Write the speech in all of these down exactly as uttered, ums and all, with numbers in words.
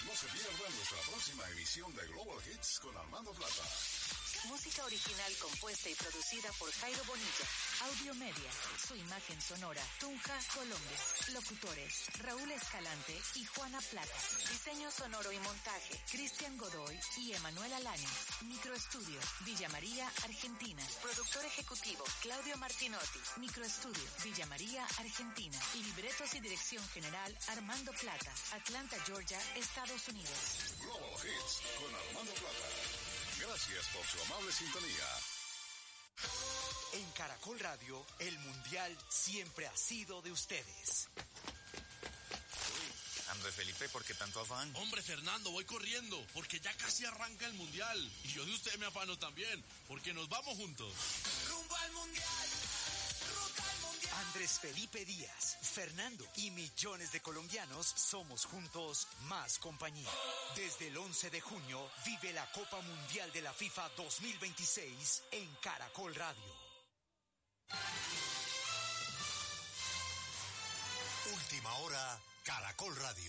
No se pierdan nuestra próxima emisión de Global Hits con Armando Plata. Música original compuesta y producida por Jairo Bonilla. Audio Media. Su imagen sonora. Tunja, Colombia. Locutores: Raúl Escalante y Juana Plata. Diseño sonoro y montaje: Cristian Godoy y Emanuel Alanis. Microestudio: Villa María, Argentina. Productor ejecutivo: Claudio Martinotti. Microestudio: Villa María, Argentina. Y libretos y dirección general: Armando Plata. Atlanta, Georgia, Estados Unidos. Global Hits con Armando Plata. Gracias por su amable sintonía. En Caracol Radio, el Mundial siempre ha sido de ustedes. Andrés Felipe, ¿por qué tanto afán? Hombre, Fernando, voy corriendo, porque ya casi arranca el Mundial. Y yo de usted me afano también, porque nos vamos juntos. Rumbo al Mundial, ruta al Mundial. Andrés Felipe Díaz, Fernando y millones de colombianos somos juntos más compañía. Desde el once de junio, vive la Copa Mundial de la FIFA dos mil veintiséis en Caracol Radio. Última hora, Caracol Radio.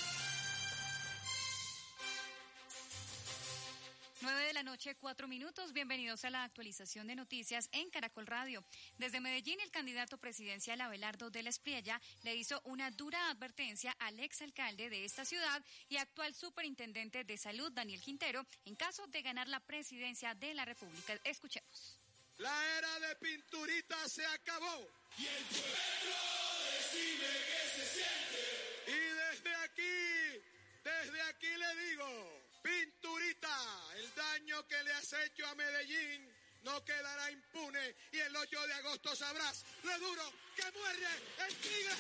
nueve de la noche, cuatro minutos. Bienvenidos a la actualización de noticias en Caracol Radio. Desde Medellín, el candidato presidencial Abelardo de la Espriella le hizo una dura advertencia al exalcalde de esta ciudad y actual superintendente de salud, Daniel Quintero, en caso de ganar la presidencia de la República. Escuchemos. La era de Pinturita se acabó. Y el pueblo decime qué se siente. Y desde aquí, desde aquí le digo, Pinturita, el daño que le has hecho a Medellín no quedará impune y el ocho de agosto sabrás lo duro que muerde el tigre.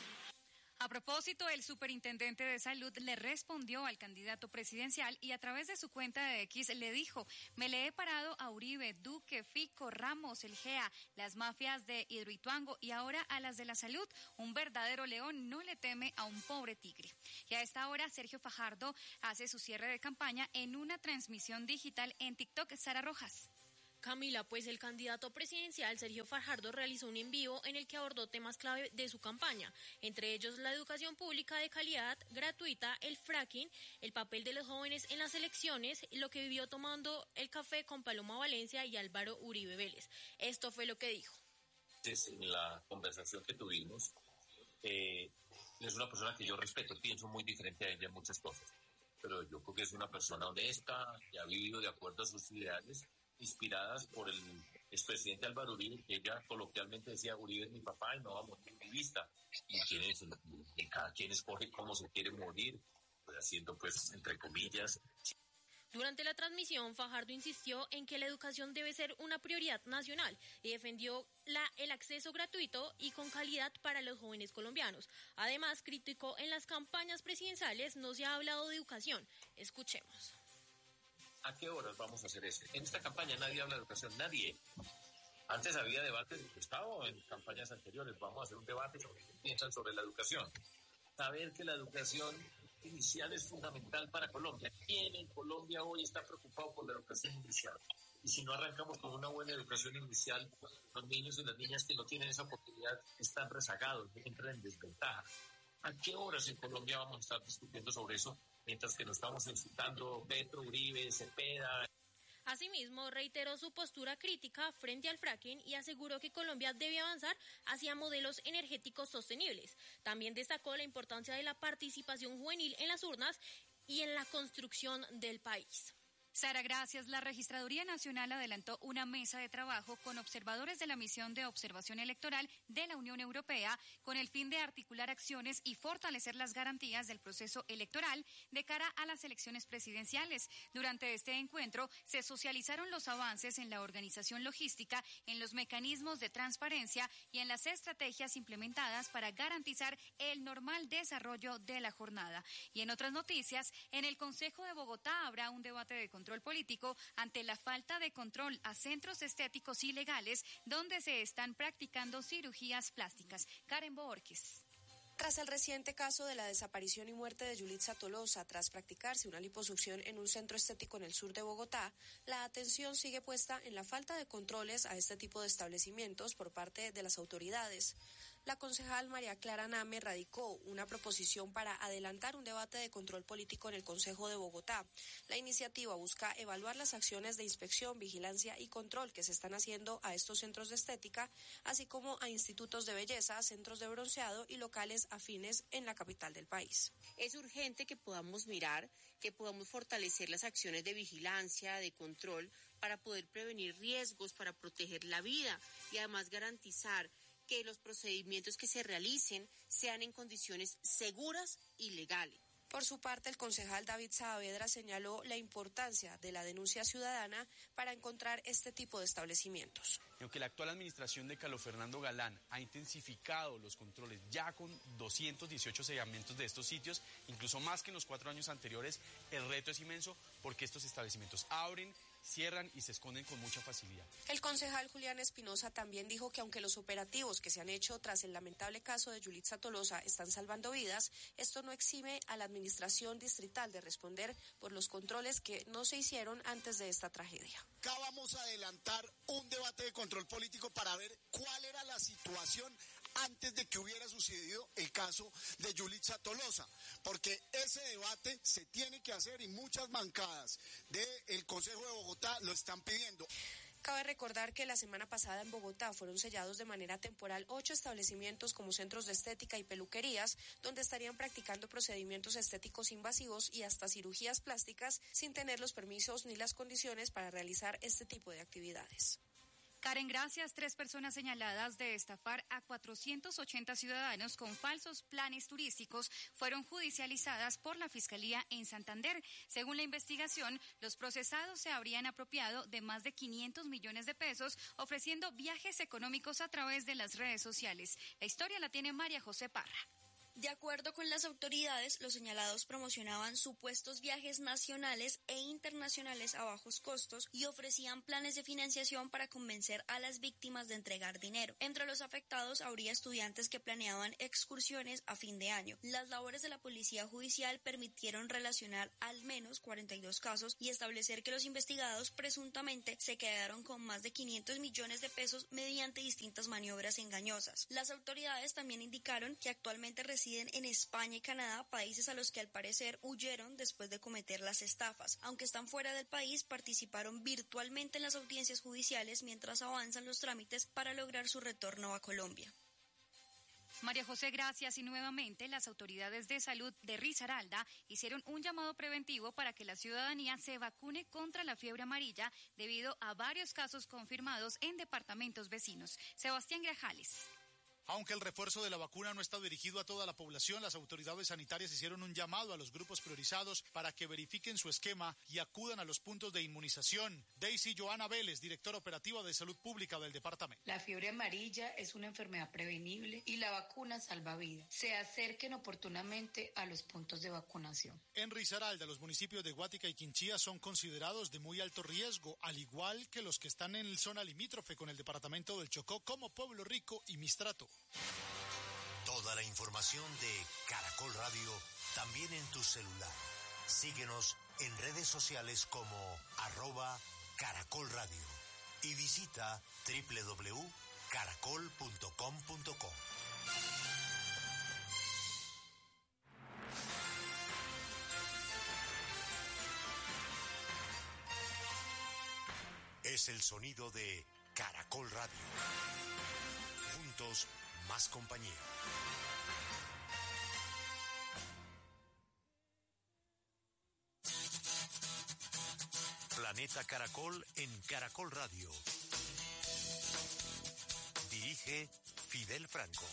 A propósito, el superintendente de salud le respondió al candidato presidencial y a través de su cuenta de X le dijo: me le he parado a Uribe, Duque, Fico, Ramos, el G E A, las mafias de Hidroituango y ahora a las de la salud. Un verdadero león no le teme a un pobre tigre. Y a esta hora, Sergio Fajardo hace su cierre de campaña en una transmisión digital en TikTok. Sara Rojas. Camila, pues el candidato presidencial Sergio Fajardo realizó un en vivo en el que abordó temas clave de su campaña, entre ellos la educación pública de calidad, gratuita, el fracking, el papel de los jóvenes en las elecciones, lo que vivió tomando el café con Paloma Valencia y Álvaro Uribe Vélez. Esto fue lo que dijo. En la conversación que tuvimos, eh, es una persona que yo respeto, pienso muy diferente a ella en muchas cosas, pero yo creo que es una persona honesta, que ha vivido de acuerdo a sus ideales, inspiradas por el expresidente Álvaro Uribe, que ella coloquialmente decía: Uribe es mi papá y no va a morir mi vista. Y, quién es, y cada quien escoge cómo se quiere morir, pues haciendo, pues, entre comillas. Durante la transmisión, Fajardo insistió en que la educación debe ser una prioridad nacional y defendió la, el acceso gratuito y con calidad para los jóvenes colombianos. Además, criticó: en las campañas presidenciales no se ha hablado de educación. Escuchemos. ¿A qué horas vamos a hacer eso? En esta campaña nadie habla de educación, nadie. Antes había debates de Estado en campañas anteriores. Vamos a hacer un debate sobre qué piensan sobre la educación. Saber que la educación inicial es fundamental para Colombia. ¿Quién en Colombia hoy está preocupado por la educación inicial? Y si no arrancamos con una buena educación inicial, los niños y las niñas que no tienen esa oportunidad están rezagados, entran en desventaja. ¿A qué horas en Colombia vamos a estar discutiendo sobre eso, mientras que nos estamos insultando Petro, Uribe, Cepeda? Asimismo, reiteró su postura crítica frente al fracking y aseguró que Colombia debe avanzar hacia modelos energéticos sostenibles. También destacó la importancia de la participación juvenil en las urnas y en la construcción del país. Sara, gracias. La Registraduría Nacional adelantó una mesa de trabajo con observadores de la Misión de Observación Electoral de la Unión Europea con el fin de articular acciones y fortalecer las garantías del proceso electoral de cara a las elecciones presidenciales. Durante este encuentro se socializaron los avances en la organización logística, en los mecanismos de transparencia y en las estrategias implementadas para garantizar el normal desarrollo de la jornada. Y en otras noticias, en el Consejo de Bogotá habrá un debate de control político ante la falta de control a centros estéticos ilegales donde se están practicando cirugías plásticas. Karen Borges. Tras el reciente caso de la desaparición y muerte de Yulitza Tolosa tras practicarse una liposucción en un centro estético en el sur de Bogotá, la atención sigue puesta en la falta de controles a este tipo de establecimientos por parte de las autoridades. La concejal María Clara Name radicó una proposición para adelantar un debate de control político en el Consejo de Bogotá. La iniciativa busca evaluar las acciones de inspección, vigilancia y control que se están haciendo a estos centros de estética, así como a institutos de belleza, centros de bronceado y locales afines en la capital del país. Es urgente que podamos mirar, que podamos fortalecer las acciones de vigilancia, de control, para poder prevenir riesgos, para proteger la vida y además garantizar que los procedimientos que se realicen sean en condiciones seguras y legales. Por su parte, el concejal David Saavedra señaló la importancia de la denuncia ciudadana para encontrar este tipo de establecimientos. Aunque la actual administración de Carlos Fernando Galán ha intensificado los controles ya con doscientos dieciocho sellamientos de estos sitios, incluso más que en los cuatro años anteriores, el reto es inmenso porque estos establecimientos abren, cierran y se esconden con mucha facilidad. El concejal Julián Espinosa también dijo que aunque los operativos que se han hecho tras el lamentable caso de Yulitza Tolosa están salvando vidas, esto no exime a la administración distrital de responder por los controles que no se hicieron antes de esta tragedia. Acá vamos a adelantar un debate de control político para ver cuál era la situación antes de que hubiera sucedido el caso de Yulitza Tolosa, porque ese debate se tiene que hacer y muchas bancadas del Consejo de Bogotá lo están pidiendo. Cabe recordar que la semana pasada en Bogotá fueron sellados de manera temporal ocho establecimientos como centros de estética y peluquerías, donde estarían practicando procedimientos estéticos invasivos y hasta cirugías plásticas sin tener los permisos ni las condiciones para realizar este tipo de actividades. Karen, gracias. Tres personas señaladas de estafar a cuatrocientos ochenta ciudadanos con falsos planes turísticos fueron judicializadas por la Fiscalía en Santander. Según la investigación, los procesados se habrían apropiado de más de quinientos millones de pesos ofreciendo viajes económicos a través de las redes sociales. La historia la tiene María José Parra. De acuerdo con las autoridades, los señalados promocionaban supuestos viajes nacionales e internacionales a bajos costos y ofrecían planes de financiación para convencer a las víctimas de entregar dinero. Entre los afectados habría estudiantes que planeaban excursiones a fin de año. Las labores de la Policía Judicial permitieron relacionar al menos cuarenta y dos casos y establecer que los investigados presuntamente se quedaron con más de quinientos millones de pesos mediante distintas maniobras engañosas. Las autoridades también indicaron que actualmente residen en España y Canadá, países a los que al parecer huyeron después de cometer las estafas. Aunque están fuera del país, participaron virtualmente en las audiencias judiciales mientras avanzan los trámites para lograr su retorno a Colombia. María José, gracias. Y nuevamente las autoridades de salud de Risaralda hicieron un llamado preventivo para que la ciudadanía se vacune contra la fiebre amarilla debido a varios casos confirmados en departamentos vecinos. Sebastián Grajales. Aunque el refuerzo de la vacuna no está dirigido a toda la población, las autoridades sanitarias hicieron un llamado a los grupos priorizados para que verifiquen su esquema y acudan a los puntos de inmunización. Daisy Joana Vélez, directora operativa de Salud Pública del departamento. La fiebre amarilla es una enfermedad prevenible y la vacuna salva vidas. Se acerquen oportunamente a los puntos de vacunación. En Risaralda, los municipios de Guática y Quinchía son considerados de muy alto riesgo, al igual que los que están en la zona limítrofe con el departamento del Chocó, como Pueblo Rico y Mistrato. Toda la información de Caracol Radio también en tu celular. Síguenos en redes sociales como arroba Caracol Radio y visita doble u doble u doble u punto caracol punto com punto co. Es el sonido de Caracol Radio. Juntos, más compañía. Planeta Caracol en Caracol Radio. Dirige Fidel Franco.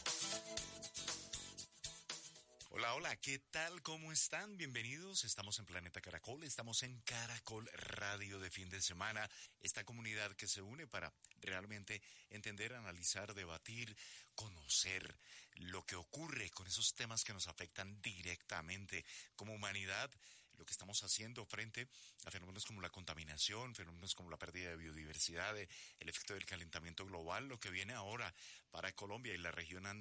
Hola, hola, ¿qué tal? ¿Cómo están? Bienvenidos. Estamos en Planeta Caracol, estamos en Caracol Radio de fin de semana. Esta comunidad que se une para realmente entender, analizar, debatir, conocer lo que ocurre con esos temas que nos afectan directamente como humanidad. Lo que estamos haciendo frente a fenómenos como la contaminación, fenómenos como la pérdida de biodiversidad, el efecto del calentamiento global, lo que viene ahora para Colombia y la región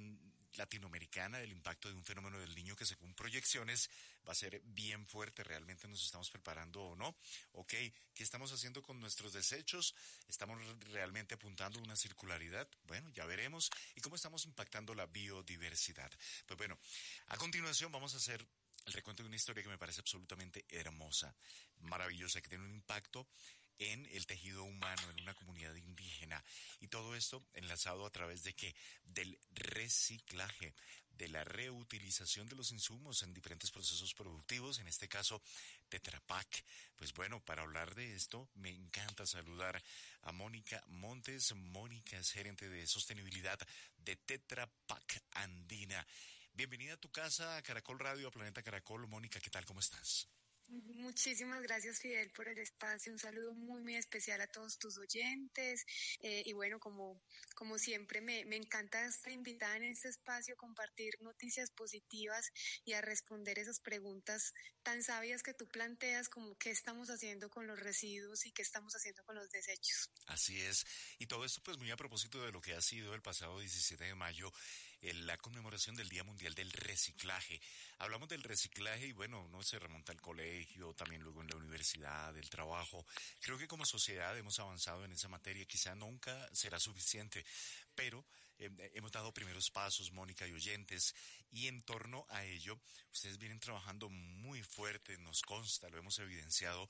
latinoamericana del impacto de un fenómeno del Niño que según proyecciones va a ser bien fuerte. ¿Realmente nos estamos preparando o no? Ok, ¿qué estamos haciendo con nuestros desechos? ¿Estamos realmente apuntando a una circularidad? Bueno, ya veremos. ¿Y cómo estamos impactando la biodiversidad? Pues bueno, a continuación vamos a hacer el recuento de una historia que me parece absolutamente hermosa, maravillosa, que tiene un impacto en el tejido humano, en una comunidad indígena. Y todo esto enlazado a través de qué? Del reciclaje, de la reutilización de los insumos en diferentes procesos productivos, en este caso Tetra Pak. Pues bueno, para hablar de esto, me encanta saludar a Mónica Montes. Mónica es gerente de sostenibilidad de Tetra Pak Andina. Bienvenida a tu casa, a Caracol Radio, a Planeta Caracol. Mónica, ¿qué tal? ¿Cómo estás? Muchísimas gracias, Fidel, por el espacio. Un saludo muy, muy especial a todos tus oyentes. Eh, y bueno, como, como siempre, me, me encanta estar invitada en este espacio a compartir noticias positivas y a responder esas preguntas tan sabias que tú planteas, como qué estamos haciendo con los residuos y qué estamos haciendo con los desechos. Así es. Y todo esto, pues, muy a propósito de lo que ha sido el pasado diecisiete de mayo, en la conmemoración del Día Mundial del Reciclaje. Hablamos del reciclaje y bueno, no se remonta al colegio, también luego en la universidad, el trabajo. Creo que como sociedad hemos avanzado en esa materia, quizá nunca será suficiente, pero eh, hemos dado primeros pasos, Mónica y oyentes, y en torno a ello, ustedes vienen trabajando muy fuerte, nos consta, lo hemos evidenciado,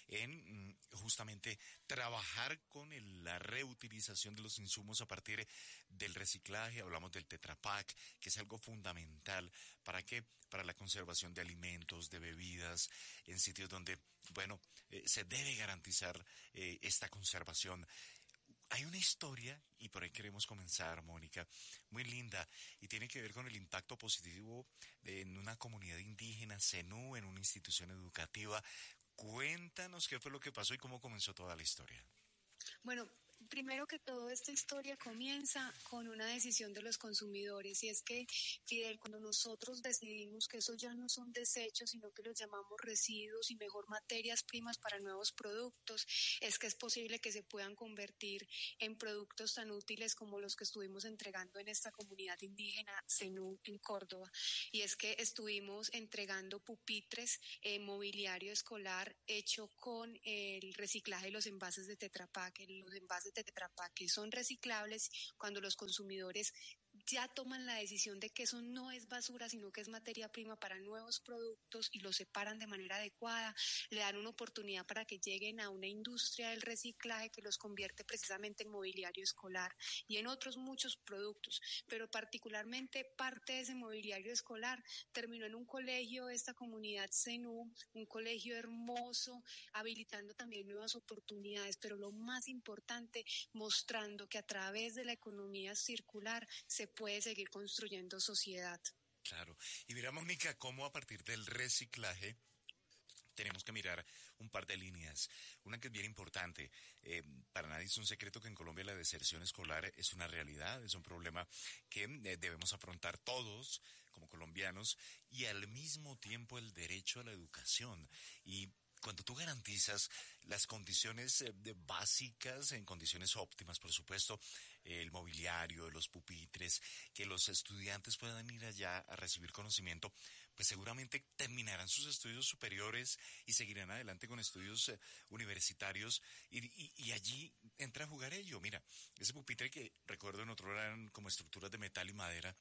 en mm, justamente trabajar con el, la reutilización de los insumos a partir del reciclaje. Hablamos del Tetra Pak, que es algo fundamental. ¿Para qué? Para la conservación de alimentos, de bebidas, en sitios donde, bueno, eh, se debe garantizar eh, esta conservación. Hay una historia, y por ahí queremos comenzar, Mónica, muy linda, y tiene que ver con el impacto positivo de, en una comunidad indígena, Zenú, en una institución educativa. Cuéntanos qué fue lo que pasó y cómo comenzó toda la historia. Bueno, primero que todo, esta historia comienza con una decisión de los consumidores, y es que, Fidel, cuando nosotros decidimos que esos ya no son desechos, sino que los llamamos residuos y mejor materias primas para nuevos productos, es que es posible que se puedan convertir en productos tan útiles como los que estuvimos entregando en esta comunidad indígena Zenú en Córdoba. Y es que estuvimos entregando pupitres, eh, mobiliario escolar hecho con el reciclaje de los envases de Tetra Pak, los envases de Tetra Pak que son reciclables cuando los consumidores ya toman la decisión de que eso no es basura, sino que es materia prima para nuevos productos y lo separan de manera adecuada, le dan una oportunidad para que lleguen a una industria del reciclaje que los convierte precisamente en mobiliario escolar y en otros muchos productos, pero particularmente parte de ese mobiliario escolar terminó en un colegio de esta comunidad Zenú, un colegio hermoso, habilitando también nuevas oportunidades, pero lo más importante, mostrando que a través de la economía circular se puede seguir construyendo sociedad. Claro. Y mira, Mónica, cómo a partir del reciclaje tenemos que mirar un par de líneas. Una que es bien importante. Eh, para nadie es un secreto que en Colombia la deserción escolar es una realidad, es un problema que eh, debemos afrontar todos como colombianos, y al mismo tiempo el derecho a la educación. Y cuando tú garantizas las condiciones eh, de básicas, en condiciones óptimas, por supuesto, eh, el mobiliario, los pupitres, que los estudiantes puedan ir allá a recibir conocimiento, pues seguramente terminarán sus estudios superiores y seguirán adelante con estudios eh, universitarios, y, y, y allí entra a jugar ello. Mira, ese pupitre que recuerdo en otro eran como estructuras de metal y madera,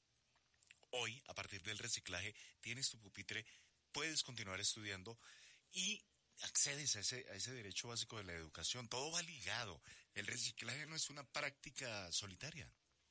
hoy, a partir del reciclaje, tienes tu pupitre, puedes continuar estudiando y accedes a ese, a ese derecho básico de la educación. Todo va ligado. El reciclaje no es una práctica solitaria.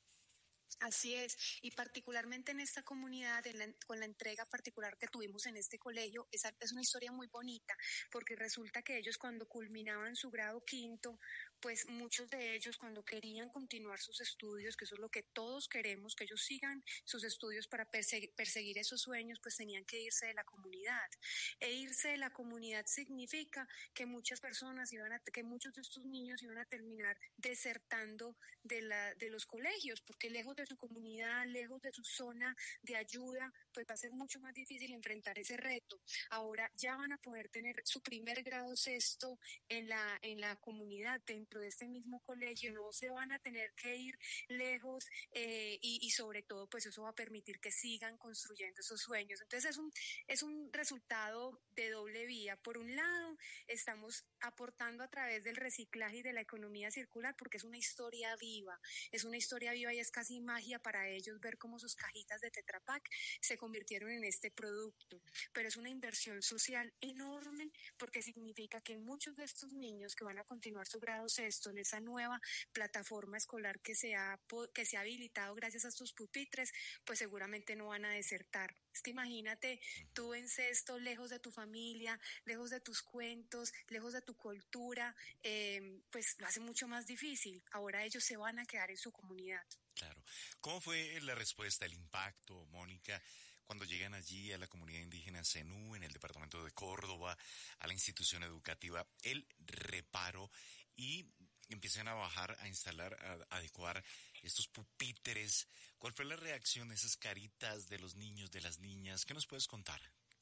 Así es, y particularmente en esta comunidad, en la, con la entrega particular que tuvimos en este colegio, esa es una historia muy bonita, porque resulta que ellos cuando culminaban su grado quinto, pues muchos de ellos cuando querían continuar sus estudios, que eso es lo que todos queremos, que ellos sigan sus estudios para perseguir, perseguir esos sueños, pues tenían que irse de la comunidad. E irse de la comunidad significa que muchas personas iban a, que muchos de estos niños iban a terminar desertando de la, de los colegios, porque lejos lejos de su comunidad, lejos de su zona de ayuda, pues va a ser mucho más difícil enfrentar ese reto. Ahora ya van a poder tener su primer grado sexto en la, en la comunidad, dentro de este mismo colegio, no se van a tener que ir lejos eh, y, y sobre todo pues eso va a permitir que sigan construyendo esos sueños. Entonces es un, es un resultado de doble vía. Por un lado, estamos aportando a través del reciclaje y de la economía circular, porque es una historia viva, es una historia viva y es casi magia para ellos ver cómo sus cajitas de Tetra Pak se convirtieron en este producto, pero es una inversión social enorme porque significa que muchos de estos niños que van a continuar su grado sexto en esa nueva plataforma escolar que se ha, que se ha habilitado gracias a estos pupitres, pues seguramente no van a desertar. Es que imagínate tú en sexto, lejos de tu familia, lejos de tus cuentos, lejos de tu cultura, eh, pues lo hace mucho más difícil. Ahora ellos se van a quedar en su comunidad. Claro. ¿Cómo fue la respuesta, el impacto, Mónica, cuando llegan allí a la comunidad indígena Zenú, en el departamento de Córdoba, a la institución educativa, el reparo y empiezan a bajar, a instalar, a adecuar estos pupitres? ¿Cuál fue la reacción de esas caritas de los niños, de las niñas? ¿Qué nos puedes contar?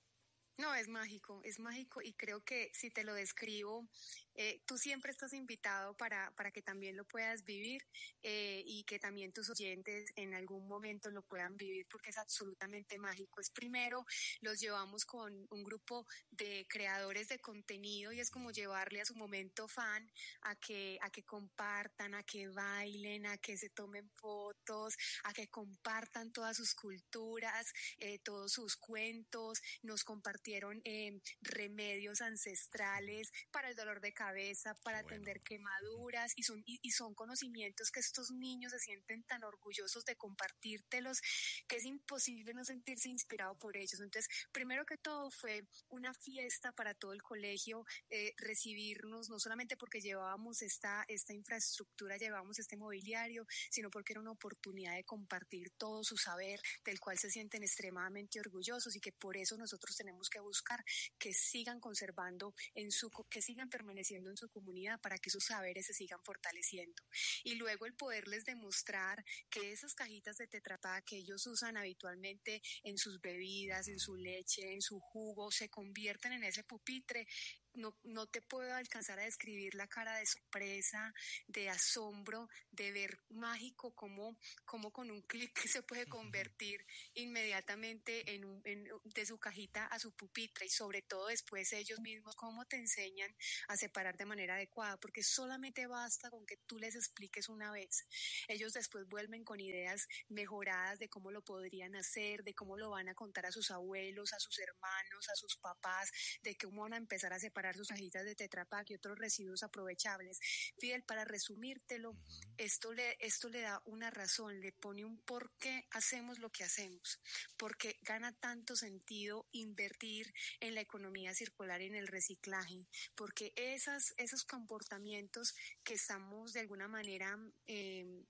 No, es mágico, es mágico y creo que si te lo describo, eh, tú siempre estás invitado para, para que también lo puedas vivir eh, y que también tus oyentes en algún momento lo puedan vivir porque es absolutamente mágico. Es primero, los llevamos con un grupo de creadores de contenido y es como llevarle a su momento fan a que, a que compartan, a que bailen, a que se tomen fotos, a que compartan todas sus culturas, eh, todos sus cuentos, nos compartieron Eh, remedios ancestrales para el dolor de cabeza, para bueno. atender quemaduras y son, y, y son conocimientos que estos niños se sienten tan orgullosos de compartírtelos que es imposible no sentirse inspirado por ellos. Entonces, primero que todo fue una fiesta para todo el colegio, eh, recibirnos, no solamente porque llevábamos esta, esta infraestructura, llevábamos este mobiliario, sino porque era una oportunidad de compartir todo su saber, del cual se sienten extremadamente orgullosos y que por eso nosotros tenemos que buscar que sigan conservando en su, que sigan permaneciendo en su comunidad para que sus saberes se sigan fortaleciendo. Y luego el poderles demostrar que esas cajitas de Tetra Pak que ellos usan habitualmente en sus bebidas, en su leche, en su jugo, se convierten en ese pupitre. No, no te puedo alcanzar a describir la cara de sorpresa, de asombro, de ver mágico cómo, cómo con un clic se puede convertir inmediatamente en un, en, de su cajita a su pupitre y sobre todo después ellos mismos cómo te enseñan a separar de manera adecuada, porque solamente basta con que tú les expliques una vez. Ellos después vuelven con ideas mejoradas de cómo lo podrían hacer, de cómo lo van a contar a sus abuelos, a sus hermanos, a sus papás, de cómo van a empezar a separar sus cajitas de Tetra Pak y otros residuos aprovechables. Fidel, para resumírtelo, uh-huh. esto le esto le da una razón, le pone un por qué hacemos lo que hacemos, porque gana tanto sentido invertir en la economía circular y en el reciclaje, porque esas, esos comportamientos que estamos de alguna manera eh,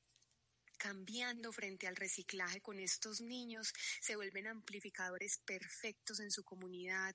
cambiando frente al reciclaje con estos niños se vuelven amplificadores perfectos en su comunidad,